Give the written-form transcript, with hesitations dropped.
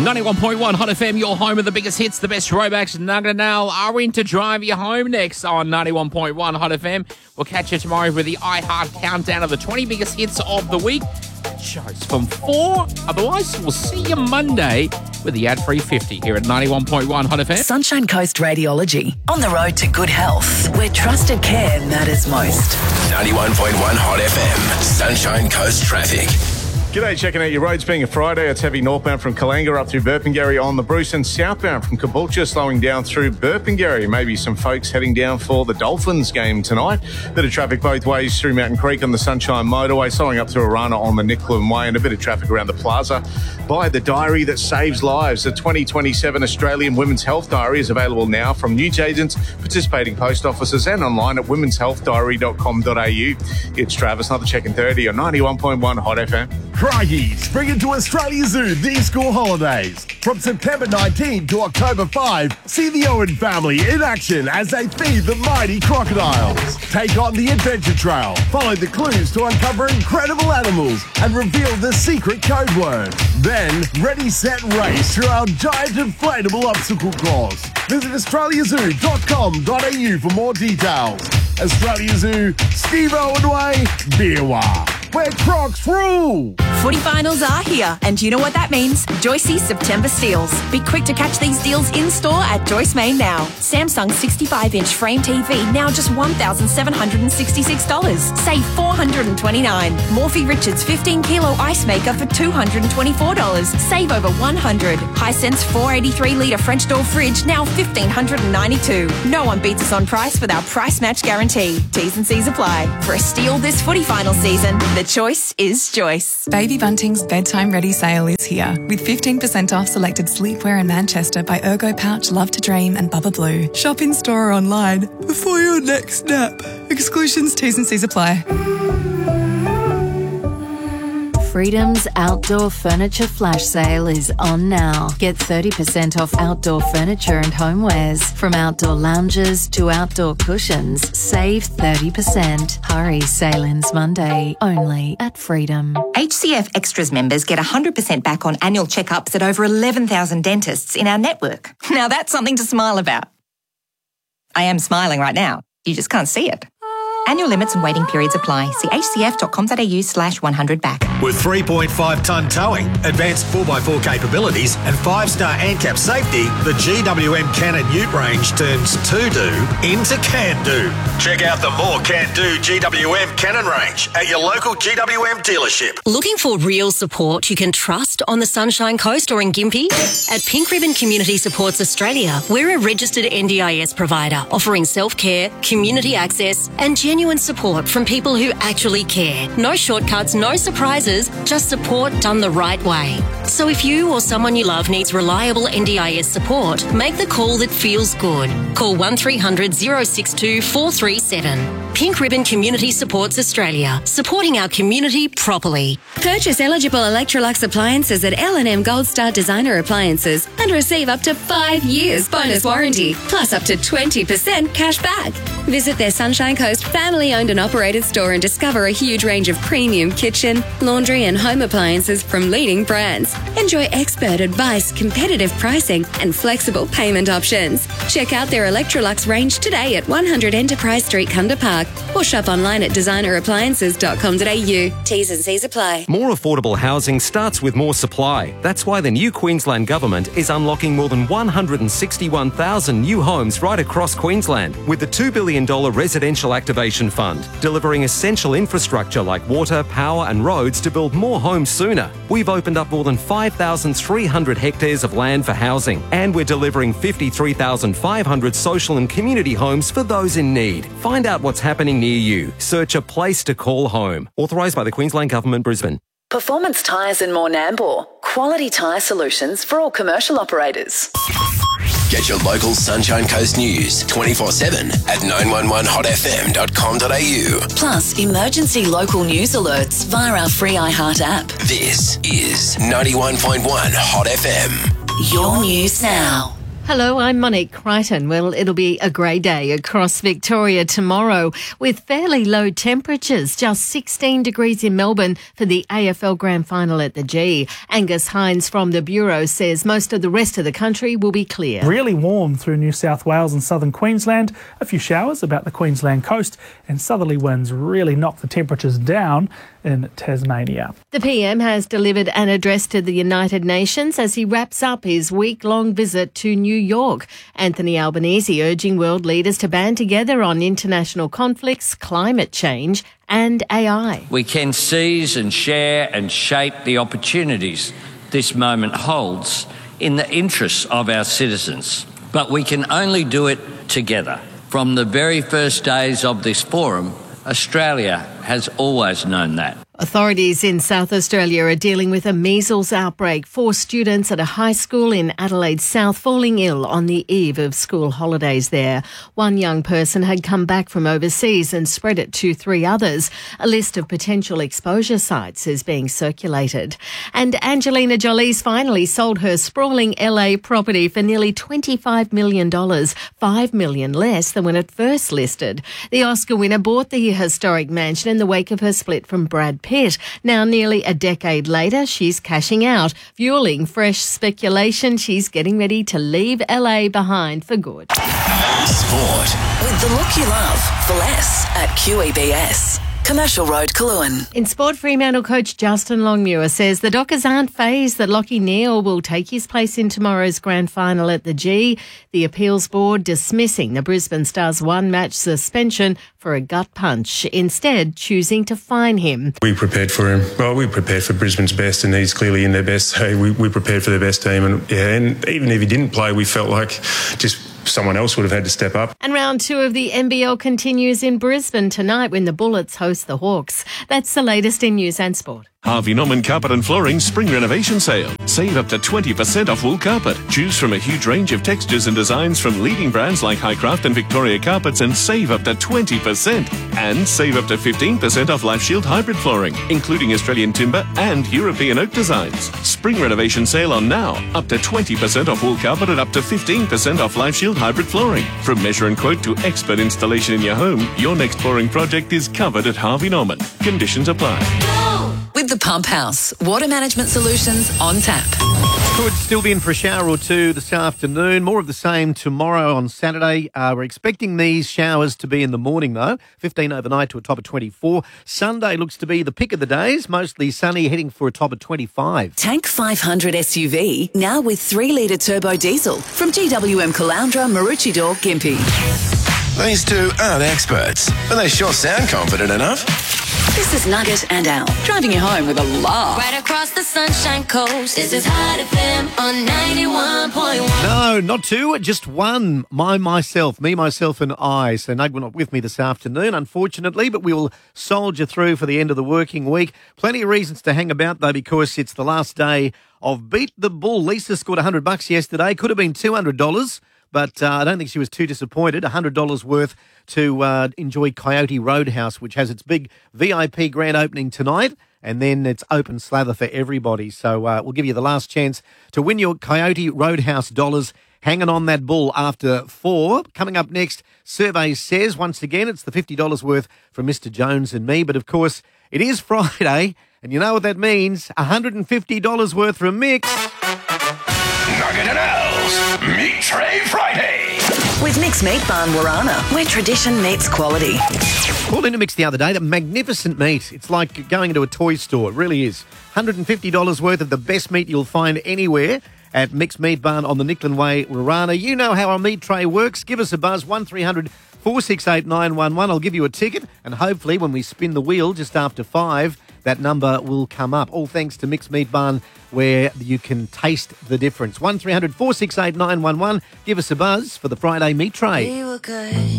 91.1 Hot FM, your home of the biggest hits, the best throwbacks. Nugget and Al are in to drive you home next on 91.1 Hot FM. We'll catch you tomorrow with the iHeart countdown of the 20 biggest hits of the week. That shows from 4. Otherwise, we'll see you Monday with the ad-free 50 here at 91.1 Hot FM. Sunshine Coast Radiology. On the road to good health, where trusted care matters most. 91.1 Hot FM, Sunshine Coast traffic. G'day, checking out your roads. Being a Friday, it's heavy northbound from Kalanga up through Burpengary on the Bruce, and southbound from Caboolture slowing down through Burpengary. Maybe some folks heading down for the Dolphins game tonight. Bit of traffic both ways through Mountain Creek on the Sunshine Motorway, slowing up through Arana on the Nicklin Way, and a bit of traffic around the plaza. By the diary that saves lives, the 2027 Australian Women's Health Diary is available now from newsagents, participating post offices, and online at womenshealthdiary.com.au. It's Travis, another check in 30 on 91.1 Hot FM. Craigies, bring it to Australia Zoo these school holidays. From September 19 to October 5, see the Owen family in action as they feed the mighty crocodiles. Take on the adventure trail, follow the clues to uncover incredible animals and reveal the secret code word. Then, ready, set, race through our giant inflatable obstacle course. Visit australiazoo.com.au for more details. Australia Zoo, Steve Owen Way, Beerwah, where Crocs rule. Footy finals are here, and you know what that means? Joyce's September Steals. Be quick to catch these deals in-store at Joyce Main now. Samsung 65-inch frame TV, now just $1,766. Save $429. Morphy Richards 15-kilo ice maker for $224. Save over $100. Hisense 483-litre French door fridge, now $1,592. No one beats us on price with our price match guarantee. T's and C's apply. For a steal this footy final season, the choice is Joyce. Baby Bunting's bedtime ready sale is here with 15% off selected sleepwear in Manchester by Ergo Pouch, Love to Dream and Bubba Blue. Shop in store or online before your next nap. Exclusions, T's and C's apply. Freedom's Outdoor Furniture Flash Sale is on now. Get 30% off outdoor furniture and homewares. From outdoor lounges to outdoor cushions, save 30%. Hurry, sale ends Monday, only at Freedom. HCF Extras members get 100% back on annual checkups at over 11,000 dentists in our network. Now that's something to smile about. I am smiling right now. You just can't see it. Annual limits and waiting periods apply. See hcf.com.au/100back. With 3.5-tonne towing, advanced 4x4 capabilities and 5-star ANCAP safety, the GWM Cannon Ute range turns to-do into can-do. Check out the more can-do GWM Cannon range at your local GWM dealership. Looking for real support you can trust on the Sunshine Coast or in Gympie? At Pink Ribbon Community Supports Australia, we're a registered NDIS provider offering self-care, community access and genuine support from people who actually care. No shortcuts, no surprises, just support done the right way. So if you or someone you love needs reliable NDIS support, make the call that feels good. Call 1300 062 437. Pink Ribbon Community Supports Australia, supporting our community properly. Purchase eligible Electrolux appliances at L&M Gold Star Designer Appliances and receive up to 5 years bonus warranty, plus up to 20% cash back. Visit their Sunshine Coast family-owned and operated store and discover a huge range of premium kitchen, laundry and home appliances from leading brands. Enjoy expert advice, competitive pricing and flexible payment options. Check out their Electrolux range today at 100 Enterprise Street, Kunda Park, or shop online at designerappliances.com.au. T's and C's apply. More affordable housing starts with more supply. That's why the new Queensland Government is unlocking more than 161,000 new homes right across Queensland with the $2 billion Residential Activation Fund, delivering essential infrastructure like water, power and roads to build more homes sooner. We've opened up more than 5,300 hectares of land for housing, and we're delivering 53,500 social and community homes for those in need. Find out what's happening near you. Search a place to call home. Authorised by the Queensland Government, Brisbane. Performance Tyres in Moore-Nambour. Quality tyre solutions for all commercial operators. Get your local Sunshine Coast news 24/7 at 911hotfm.com.au. Plus, emergency local news alerts via our free iHeart app. This is 91.1 Hot FM. Your news now. Hello, I'm Monique Crichton. Well, it'll be a grey day across Victoria tomorrow with fairly low temperatures, just 16 degrees in Melbourne for the AFL Grand Final at the G. Angus Hines from the Bureau says most of the rest of the country will be clear. Really warm through New South Wales and southern Queensland. A few showers about the Queensland coast, and southerly winds really knock the temperatures down in Tasmania. The PM has delivered an address to the United Nations as he wraps up his week-long visit to New York. Anthony Albanese urging world leaders to band together on international conflicts, climate change and AI. We can seize and share and shape the opportunities this moment holds in the interests of our citizens. But we can only do it together. From the very first days of this forum, Australia has always known that. Authorities in South Australia are dealing with a measles outbreak. 4 students at a high school in Adelaide South falling ill on the eve of school holidays there. One young person had come back from overseas and spread it to 3 others. A list of potential exposure sites is being circulated. And Angelina Jolie's finally sold her sprawling LA property for nearly $25 million, $5 million less than when it first listed. The Oscar winner bought the historic mansion in the wake of her split from Brad Pitt. Now, nearly a decade later, she's cashing out, fueling fresh speculation she's getting ready to leave LA behind for good. Sport with the look you love for less at QEBS. Commercial Road, Cologne. In sport, Fremantle coach Justin Longmuir says the Dockers aren't fazed that Lachie Neale will take his place in tomorrow's grand final at the G. The appeals board dismissing the Brisbane Stars one-match suspension for a gut punch, instead choosing to fine him. We prepared for him. Well, we prepared for Brisbane's best, and he's clearly in their best. So we prepared for their best team, and even if he didn't play, we felt like just someone else would have had to step up. And round 2 of the NBL continues in Brisbane tonight when the Bullets host the Hawks. That's the latest in news and sport. Harvey Norman Carpet and Flooring Spring Renovation Sale. Save up to 20% off wool carpet. Choose from a huge range of textures and designs from leading brands like Highcraft and Victoria Carpets and save up to 20%. And save up to 15% off Life Shield hybrid flooring, including Australian timber and European oak designs. Spring Renovation Sale on now. Up to 20% off wool carpet and up to 15% off Life Shield hybrid flooring. From measure and quote to expert installation in your home, your next flooring project is covered at Harvey Norman. Conditions apply. With the Pump House, water management solutions on tap. Could still be in for a shower or two this afternoon. More of the same tomorrow on Saturday. We're expecting these showers to be in the morning, though. 15 overnight to a top of 24. Sunday looks to be the pick of the days. Mostly sunny, heading for a top of 25. Tank 500 SUV, now with 3-litre turbo diesel from GWM Caloundra, Maroochydore, Gympie. These two aren't experts, but they sure sound confident enough. This is Nugget and Al, driving you home with a laugh. Right across the Sunshine Coast, this is Hot FM on 91.1. No, not 2, just 1. Me, myself and I. So Nug, not with me this afternoon, unfortunately, but we will soldier through for the end of the working week. Plenty of reasons to hang about, though, because it's the last day of Beat the Bull. Lisa scored $100 yesterday. Could have been $200. But I don't think she was too disappointed. $100 worth to enjoy Coyote Roadhouse, which has its big VIP grand opening tonight. And then it's open slather for everybody. So we'll give you the last chance to win your Coyote Roadhouse dollars. Hanging on that bull after 4. Coming up next, Survey Says. Once again, it's the $50 worth from Mr. Jones and me. But, of course, it is Friday. And you know what that means. $150 worth from Mix. Nugget and Al's Meat Tray Friday. With Mix Meat Barn Warana, where tradition meets quality. Called into Mix the other day, the magnificent meat. It's like going into a toy store. It really is. $150 worth of the best meat you'll find anywhere at Mix Meat Barn on the Nicklin Way, Warana. You know how our meat tray works. Give us a buzz, 1300 468 911. I'll give you a ticket, and hopefully when we spin the wheel just after 5, that number will come up. All thanks to Mix Meat Barn, where you can taste the difference. 1300 468 911. Give us a buzz for the Friday meat tray. We were good.